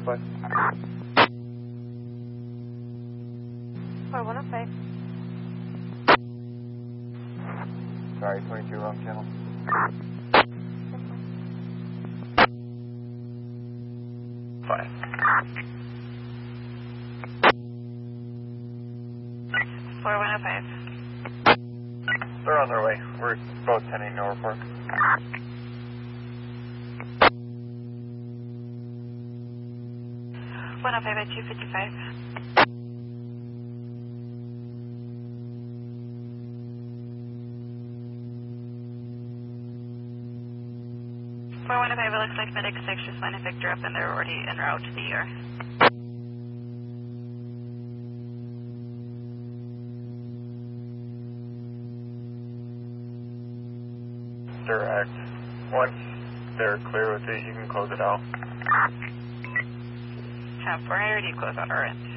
foot. 4105. Sorry, 22 wrong channel. Fine. 4105. They're on their way. We're both heading to Norfolk. 105 at 255. 4105, it looks like Medic 6 just went and picked her up and they're already en route to the ER. Direct. Once they're clear with it, you can close it out. 10-4, I already closed out our end.